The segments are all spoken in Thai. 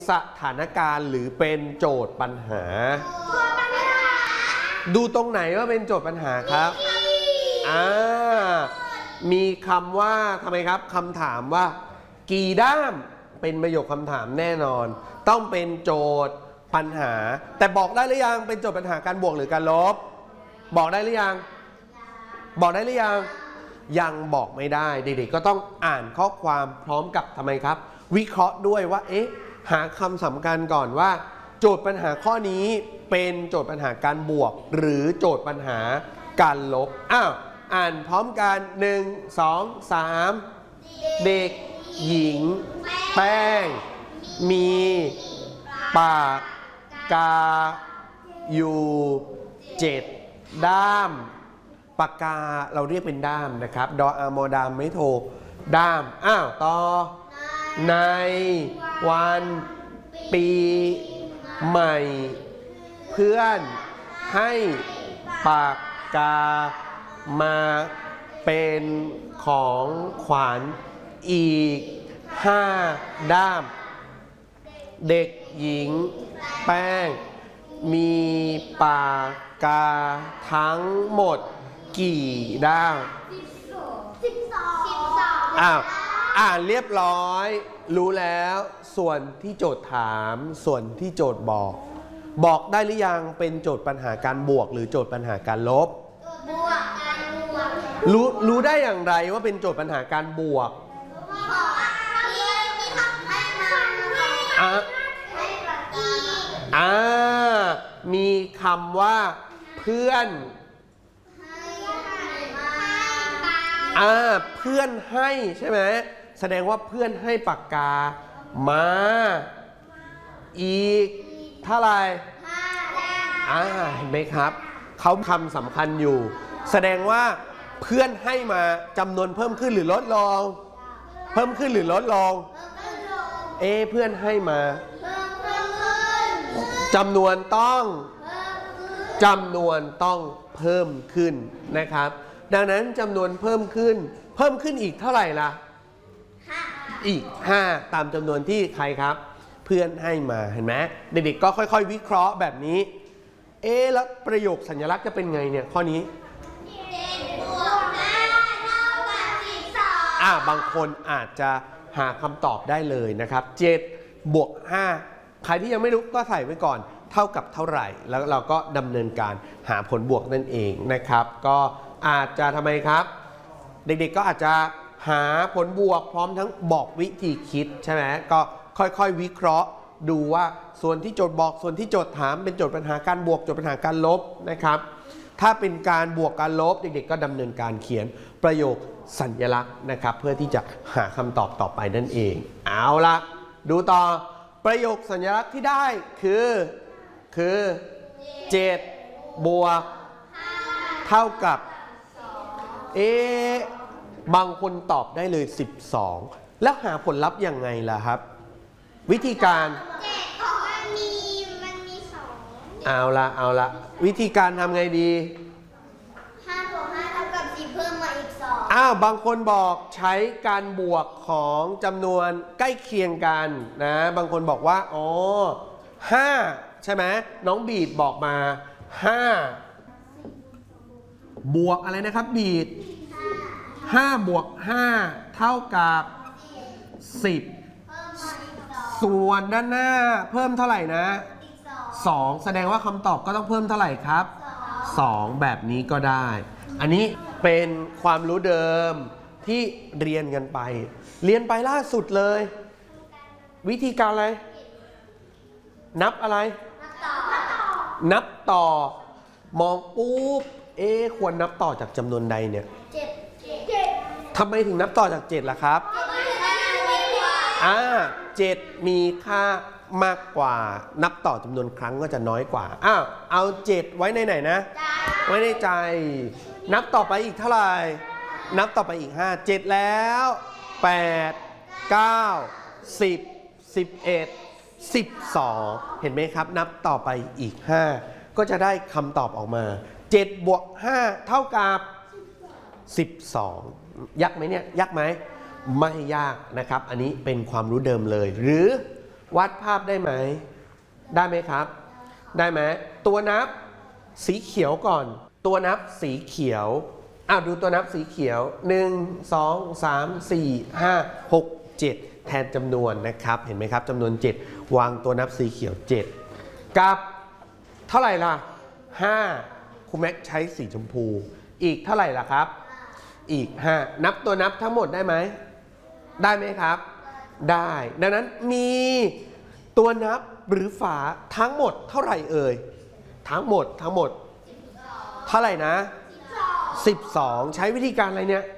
สถานการณ์หรือเป็นโจทย์ปัญหาดูตรงไหนว่าเป็นโจทย์ปัญหาครับมีคำว่าทำไมครับคำถามว่ากี่ด้ามเป็นประโยคคำถามแน่นอนต้องเป็นโจทย์ปัญหาแต่บอกได้หรือยังเป็นโจทย์ปัญหาการบวกหรือการลบบอกได้หรือยังบอกได้หรือยังยังบอกไม่ได้เด็กๆก็ต้องอ่านข้อความพร้อมกับทำไมครับวิเคราะห์ด้วยว่าหาคำสำคัญก่อนว่าโจทย์ปัญหาข้อนี้เป็นโจทย์ปัญหาการบวกหรือโจทย์ปัญหาการลบอ่านพร้อมกัน1 2 3เด็กหญิงแป้งมีปากกาอยู่7ด้ามปากกาเราเรียกเป็นด้ามนะครับดออามอดามไม่โทด้ามต่อในวันปีใหม่เพื่อนให้ปากกามาเป็นของขวัญอีก5ด้ามเด็กหญิงแป้งมีปากกาทั้งหมดกี่ด้ามอ่านเรียบร้อยรู้แล้วส่วนที่โจทย์ถามส่วนที่โจทย์บอกได้หรือยังเป็นโจทย์ปัญหาการบวกหรือโจทย์ปัญหาการลบรู้ได้อย่างไรว่าเป็นโจทย์ปัญหาการบวกมีคำว่าเพื่อนเพื่อนให้ใช่ไหมแสดงว่าเพื่อนให้ปากกามาอีกเท่าไหร่เห็นไหมครับเขาคำสำคัญอยู่แสดงว่าเพื่อนให้มาจำนวนเพิ่มขึ้นหรือลดลงเพิ่มขึ้นหรือลดลงเพื่อนให้มาจำนวนต้องเพิ่มขึ้นนะครับดังนั้นจำนวนเพิ่มขึ้นอีกเท่าไหร่ล่ะอีก5ตามจำนวนที่ใครครับเพื่อนให้มาเห็นไหมเด็กๆก็ค่อยๆวิเคราะห์แบบนี้แล้วประโยคสัญลักษณ์จะเป็นไงเนี่ยข้อนี้บางคนอาจจะหาคำตอบได้เลยนะครับ7 บวก 5ใครที่ยังไม่รู้ก็ใส่ไว้ก่อนเท่ากับเท่าไหร่แล้วเราก็ดำเนินการหาผลบวกนั่นเองนะครับก็อาจจะทำไมครับเด็กๆก็อาจจะหาผลบวกพร้อมทั้งบอกวิธีคิดใช่ไหมก็ค่อยๆวิเคราะห์ดูว่าส่วนที่โจทย์บอกส่วนที่โจทย์ถามเป็นโจทย์ปัญหาการบวกโจทย์ปัญหาการลบนะครับถ้าเป็นการบวกการลบเด็กๆก็ดำเนินการเขียนประโยคสัญลักษณ์นะครับเพื่อที่จะหาคำตอบต่อไปนั่นเองเอาละดูต่อประโยคสัญลักษณ์ที่ได้คือ7 บวกเท่ากับบางคนตอบได้เลย12แล้วหาผลลัพธ์ยังไงล่ะครับวิธีการเอาละวิธีการทำไงดี5 บวก 5 เท่ากับ10เพิ่มมาอีก2บางคนบอกใช้การบวกของจำนวนใกล้เคียงกันนะบางคนบอกว่า5ใช่ไหมน้องบีดบอกมา5บวกอะไรนะครับบีด5 บวก 5 เท่ากับ10ส่วนด้านหน้าเพิ่มเท่าไหร่นะ2แสดงว่าคำตอบก็ต้องเพิ่มเท่าไหร่ครับ2แบบนี้ก็ได้อันนี้เป็นความรู้เดิมที่เรียนกันไปล่าสุดเลยวิธีการอะไรนับอะไรนับต่อมองปุ๊บควรนับต่อจากจำนวนใดเนี่ยทำไมถึงนับต่อจาก7ล่ะครับ7มีค่ามากกว่านับต่อจำนวนครั้งก็จะน้อยกว่าเอา7ไว้ในไหนนะไว้ในใจนับต่อไปอีกเท่าไหร่นับต่อไปอีก5 7แล้ว8 9 10 11 12เห็นไหมครับนับต่อไปอีก5ก็จะได้คำตอบออกมา7 บวก 5 เท่ากับ12ยากไหมเนี่ยยากไหมไม่ยากนะครับอันนี้เป็นความรู้เดิมเลยหรือวาดภาพได้ไหมได้ไหมครับได้ไหมตัวนับสีเขียวก่อนตัวนับสีเขียวดูตัวนับสีเขียว1 2 3 4 5 6 7แทนจำนวนนะครับเห็นไหมครับจำนวน7วางตัวนับสีเขียว7กับเท่าไหร่ล่ะ5ครูแม็กใช้สีชมพูอีกเท่าไหร่ล่ะครับอีก5นับตัวนับทั้งหมดได้ไหมได้ไหมครับได้ดังนั้นมีตัวนับหรือฝาทั้งหมดเท่าไหร่เอ่ยทั้งหมดเท่าไหร่นะ12ใช้วิธีการอะไรเนี่ย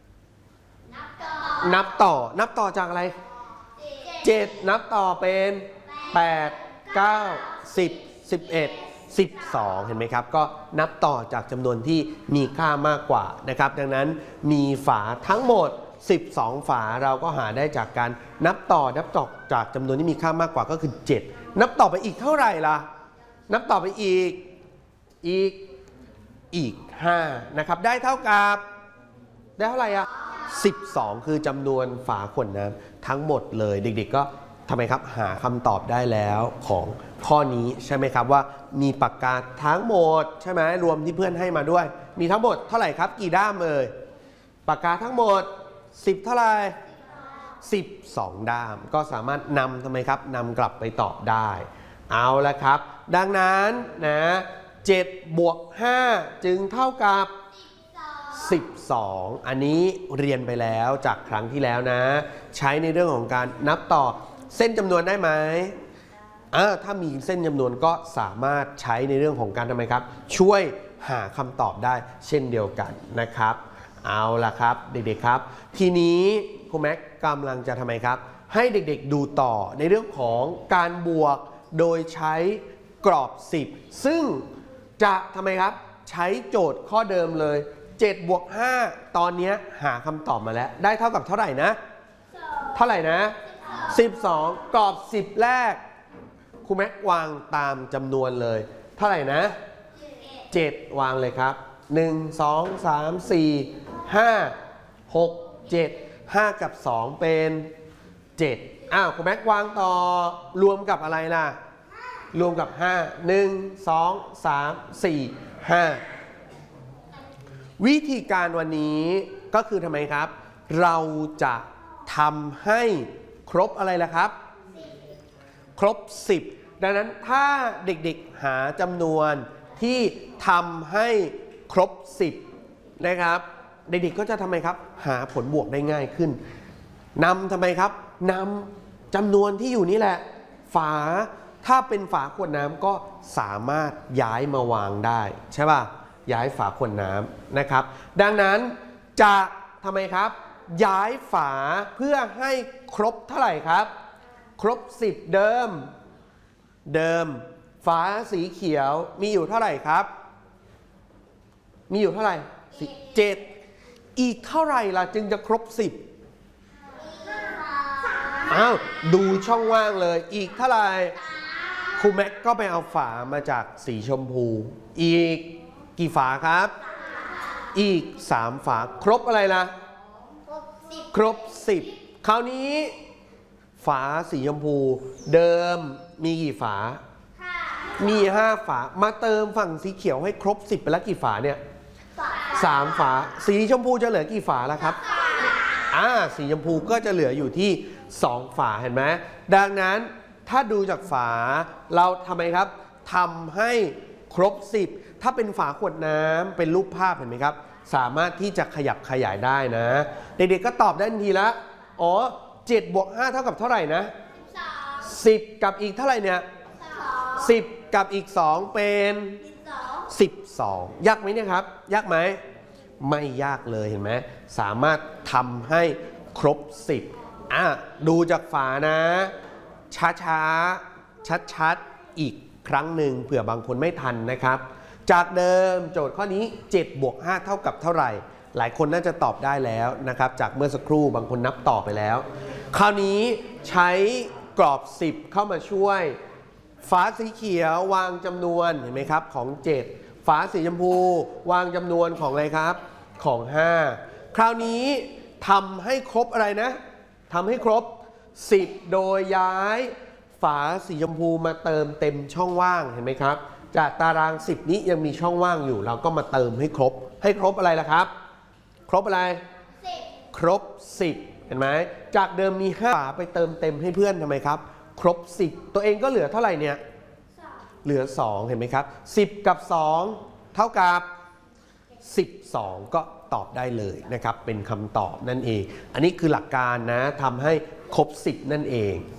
นับต่อจากอะไร7นับต่อเป็น8 9 10 11 12เห็นไหมครับก็นับต่อจากจำนวนที่มีค่ามากกว่านะครับดังนั้นมีฝาทั้งหมด12ฝาเราก็หาได้จากการนับต่อจากจำนวนที่มีค่ามากกว่าก็คือ7นับต่อไปอีกเท่าไหร่ล่ะนับต่อไปอีก5นะครับได้เท่ากับได้เท่าไหร่12คือจำนวนฝาขวดน้ำทั้งหมดเลยเด็กๆก็ทำไมครับหาคำตอบได้แล้วของข้อนี้ใช่ไหมครับว่ามีปากกาทั้งหมดใช่ไหมรวมที่เพื่อนให้มาด้วยมีทั้งหมดเท่าไหร่ครับกี่ด้ามเลยปากกาทั้งหมด10เท่าไหร่12ด้ามก็สามารถนำทำไมครับนำกลับไปตอบได้เอาละครับดังนั้นนะ7 บวก 5จึงเท่ากับ12อันนี้เรียนไปแล้วจากครั้งที่แล้วนะใช้ในเรื่องของการนับต่อเส้นจำนวนได้ไหมถ้ามีเส้นจำนวนก็สามารถใช้ในเรื่องของการทำไมครับช่วยหาคำตอบได้เช่นเดียวกันนะครับเอาล่ะครับเด็กๆครับทีนี้ครูแม็กกำลังจะทำไมครับให้เด็กๆดูต่อในเรื่องของการบวกโดยใช้กรอบ10ซึ่งจะทำไมครับใช้โจทย์ข้อเดิมเลย7 บวก 5ตอนนี้หาคำตอบมาแล้วได้เท่ากับเท่าไหร่นะเท่าไหร่นะ12กรอบ10แรกครูแม็กวางตามจำนวนเลยเท่าไหร่นะ7วางเลยครับ1 2 3 4 5 6 7 5กับ2เป็น7ครูแม็กวางต่อรวมกับอะไรล่ะรวมกับ5 1 2 3 4 5วิธีการวันนี้ก็คือทำไมครับเราจะทำให้ครบอะไรล่ะครับครบ10ดังนั้นถ้าเด็กๆหาจำนวนที่ทำให้ครบ10นะครับเด็กๆก็จะทำไมครับหาผลบวกได้ง่ายขึ้นนำทำไมครับนำจำนวนที่อยู่นี่แหละฝาถ้าเป็นฝาขวดน้ำก็สามารถย้ายมาวางได้ใช่ป่ะย้ายฝาขวดน้ำนะครับดังนั้นจะทำไมครับย้ายฝาเพื่อให้ครบเท่าไหร่ครับครบ10เดิมฝาสีเขียวมีอยู่เท่าไหร่ครับมีอยู่เท่าไหร่7อีกเท่าไหร่ล่ะจึงจะครบ10ดูช่องว่างเลยอีกเท่าไหร่ครูแม็กก็ไปเอาฝามาจากสีชมพูอีกกี่ฝาครับอีก3ฝาครบอะไรล่ะครบ10คราวนี้ฝาสีชมพูเดิมมีกี่ฝามี5ฝามาเติมฝั่งสีเขียวให้ครบ10ไปแล้วกี่ฝาเนี่ย3ฝาสีชมพูจะเหลือกี่ฝาแล้วครับสีชมพูก็จะเหลืออยู่ที่2ฝาเห็นไหมดังนั้นถ้าดูจากฝาเราทำไมครับทำให้ครบ10ถ้าเป็นฝาขวดน้ำเป็นรูปภาพเห็นไหมครับสามารถที่จะขยับขยายได้นะเด็กๆก็ตอบได้ทันทีละ7 บวก 5เท่ากับเท่าไหร่นะ10กับอีกเท่าไหร่เนี่ย10กับอีก2เป็น12ยากไหมเนี่ยครับยากไหมไม่ยากเลยเห็นไหมสามารถทำให้ครบ10ดูจากฝานะช้าชัดอีกครั้งหนึ่งเผื่อบางคนไม่ทันนะครับจากเดิมโจทย์ข้อนี้7 บวก 5เท่ากับเท่าไหร่หลายคนน่าจะตอบได้แล้วนะครับจากเมื่อสักครู่บางคนนับต่อไปแล้วคราวนี้ใช้กรอบ10เข้ามาช่วยฝาสีเขียววางจำนวนเห็นไหมครับของ7ฝาสีชมพูวางจำนวนของอะไรครับของ5คราวนี้ทำให้ครบอะไรนะทำให้ครบ10โดยย้ายฝาสีชมพูมาเติมเต็มช่องว่างเห็นไหมครับจากตาราง10นี้ยังมีช่องว่างอยู่เราก็มาเติมให้ครบอะไรล่ะครับครบอะไรครบ10เห็นไหมจากเดิมมี5ฝาไปเติมเต็มให้เพื่อนทำไมครับครบ10ตัวเองก็เหลือเท่าไหร่เนี่ยเหลือ2เห็นไหมครับ10กับ2เท่ากับ12ก็ตอบได้เลยนะครับเป็นคำตอบนั่นเองอันนี้คือหลักการนะทำให้ครบ10นั่นเอง